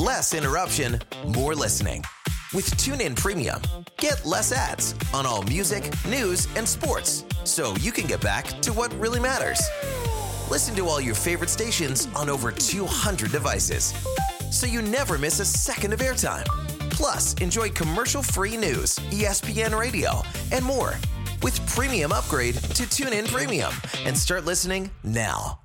Less interruption, more listening. With TuneIn Premium, get less ads on all music, news, and sports, so you can get back to what really matters. Listen to all your favorite stations on over 200 devices, so you never miss a second of airtime. Plus, enjoy commercial-free news, ESPN Radio, and more. With Premium, upgrade to TuneIn Premium and start listening now.